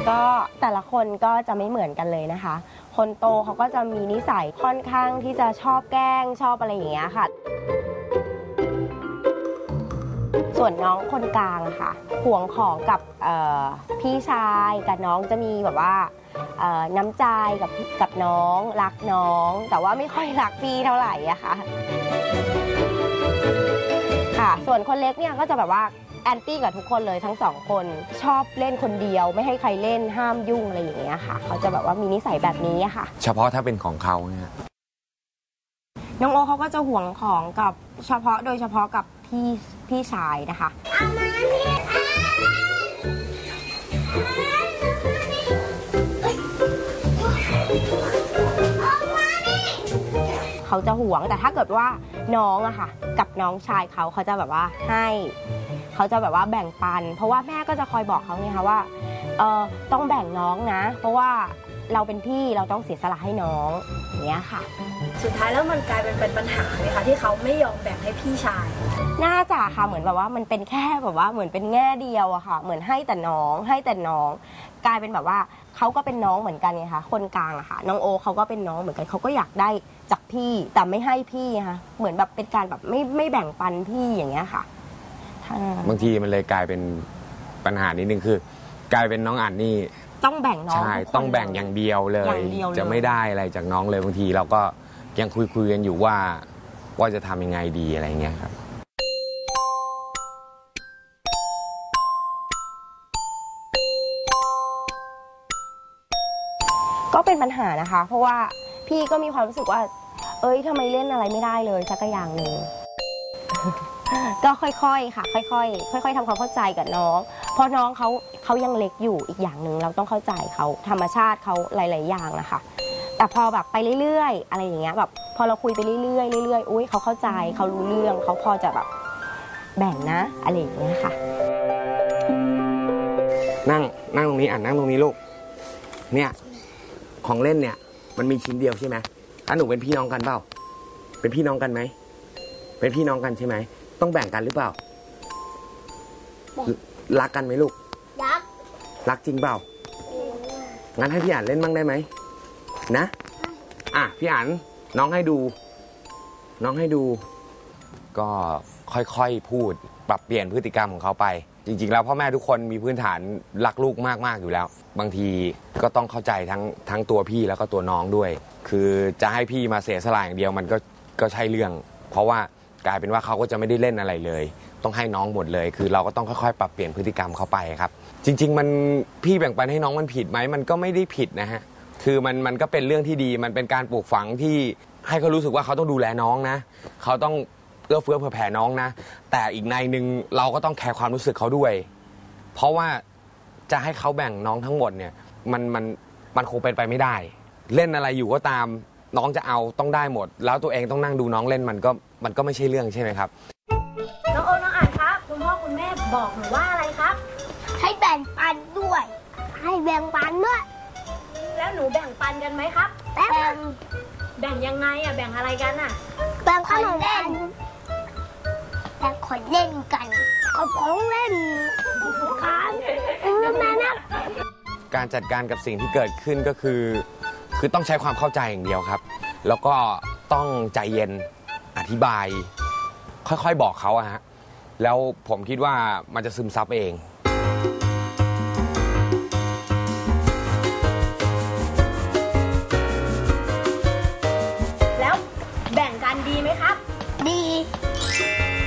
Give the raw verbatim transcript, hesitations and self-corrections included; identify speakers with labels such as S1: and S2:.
S1: ก็แต่ละคนก็จะไม่เหมือนกันเลยนะคะคนโตเขาก็จะมีนิสัยค่อนข้างที่จะชอบแกล้งชอบอะไรอย่างเงี้ยค่ะส่วนน้องคนกลางค่ะห่วงของกับพี่ชายกับน้องจะมีแบบว่าน้ำใจกับกับน้องรักน้องแต่ว่าไม่ค่อยรักพี่เท่าไหร่อะค่ะค่ะส่วนคนเล็กเนี่ยก็จะแบบว่าแอนตี้กับทุกคนเลยทั้งสองคนชอบเล่นคนเดียวไม่ให้ใครเล่นห้ามยุ่งอะไรอย่างเงี้ยค่ะเขาจะแบบว่ามีนิสัยแบบนี้ค่ะเฉพาะถ้าเป็นของเขาเนี่ยน้องโอเขาก็จะห่วงของกับเฉพาะโดยเฉพาะกับพี่พี่ชายนะคะเขาจะห่วงแต่ถ้าเกิดว่าน้องอะค่ะกับน้องชายเขาเขาจะแบบว่าให้เขาจะแบบว่าแบ่งปันเพราะว่าแม่ก็จะคอยบอกเขาไงคะว่าเออต้องแบ่งน้องนะเพราะว่าเราเป็นพี่เราต้องเสียสละให้น้องอย่างเงี้ยค่ะ
S2: สุดท้ายแล้วมันกลายเป็นเป็นปัญหาไหมคะที่เขาไม่ยอมแบ่งให้พี่ชาย
S1: น่าจะค่ะเหมือนแบบว่ามันเป็นแค่แบบว่าเหมือนเป็นแง่เดียวอะค่ะเหมือนให้แต่น้องให้แต่น้องกลายเป็นแบบว่าเขาก็เป็นน้องเหมือนกันไงคะคนกลางอะค่ะน้องโอเขาก็เป็นน้องเหมือนกันเขาก็อยากได้จากพี่แต่ไม่ให้พี่ค่ะเหมือนแบบเป็นการแบบไม่ไม่แบ่งปันพี่อย่างเงี้ยค่ะ
S3: บางทีมันเลยกลายเป็นปัญหานิดนึงคือกลายเป็นน้องอ่านนี่
S1: ต้องแบ่งน้อง
S3: ใช่ต้องแบ่งอย่างเดียวเลยจะไม่ได้อะไรจากน้องเลยบางทีเราก็ยังคุยคุยกันอยู่ว่าว่าจะทำยังไงดีอะไรเงี้ยครับ
S1: ก็เป็นปัญหานะคะเพราะว่าพี่ก็มีความรู้สึกว่าเอ้ยทำไมเล่นอะไรไม่ได้เลยสักอย่างหนึ่งก็ค่อยๆค่ะค่อยๆค่อยๆทำความเข้าใจกับน้องเพราะน้องเขาเขายังเล็กอยู่อีกอย่างหนึ่งเราต้องเข้าใจเขาธรรมชาติเขาหลายๆอย่างนะคะแต่พอแบบไปเรื่อยๆอะไรอย่างเงี้ยแบบพอเราคุยไปเรื่อยๆเรื่อยๆอุ้ยเขาเข้าใจเขารู้เรื่องเขาพอจะแบบแบ่งนะอะไรอย่างเงี้ยค่ะ
S3: นั่งนั่งตรงนี้อ่ะนั่งตรงนี้ลูกเนี่ยของเล่นเนี่ยมันมีชิ้นเดียวใช่ไหมถ้าหนูเป็นพี่น้องกันเปล่าเป็นพี่น้องกันไหมเป็นพี่น้องกันใช่ไหมต้องแบ่งกันหรือเปล่ารักกันไหมลูกรักรักจริงเปล่างั้นให้พี่อ่านเล่นบ้างได้ไหมนะอ่ะพี่อ่านน้องให้ดูน้องให้ดูก็ค่อยๆพูดปรับเปลี่ยนพฤติกรรมของเขาไปจริงๆแล้วพ่อแม่ทุกคนมีพื้นฐานรักลูกมากๆอยู่แล้วบางทีก็ต้องเข้าใจทั้งทั้งตัวพี่แล้วก็ตัวน้องด้วยคือจะให้พี่มาเสียสละอย่างเดียวมันก็ก็ใช่เรื่องเพราะว่ากลายเป็นว่าเขาก็จะไม่ได้เล่นอะไรเลยต้องให้น้องหมดเลยคือเราก็ต้องค่อยๆปรับเปลี่ยนพฤติกรรมเขาไปครับจริงๆมันพี่แบ่งปันให้น้องมันผิดไหมมันก็ไม่ได้ผิดนะฮะคือมันมันก็เป็นเรื่องที่ดีมันเป็นการปลูกฝังที่ให้เขารู้สึกว่าเขาต้องดูแลน้องนะเขาต้องเอื้อเฟื้อเผื่อแผ่น้องนะแต่อีกในหนึ่งเราก็ต้องแคร์ความรู้สึกเขาด้วยเพราะว่าจะให้เขาแบ่งน้องทั้งหมดเนี่ยมันมันมันคงเป็นไปไม่ได้เล่นอะไรอยู่ก็ตามน้องจะเอาต้องได้หมดแล้วตัวเองต้องนั่งดูน้องเล่นมันก็มันก็ไม่ใช่เรื่องใช่ไหมครับ
S2: น้องโอน้องอ่านครับคุณพ่อคุณแม่บอกหนูว่าอะไรครับ
S4: ให้แบ่งปันด้วยให้แบ่งปันด้วย
S2: แล้วหนูแบ่งปันกันไหมครับ
S4: แบ่ง
S2: แบ่งยังไงอ่ะแบ่งอะไรกันอ่ะ
S4: แบ่งขนมเล่นแบ่งของเล่นกันกับของเล่นกันแม่นะ
S3: การจัดการกับสิ่งที่เกิดขึ้นก็คือคือต้องใช้ความเข้าใจอย่างเดียวครับแล้วก็ต้องใจเย็นอธิบายค่อยๆบอกเขาอะฮะแล้วผมคิดว่ามันจะซึมซับเอง
S2: แล้วแบ่งกันดีไหมครับ
S4: ดี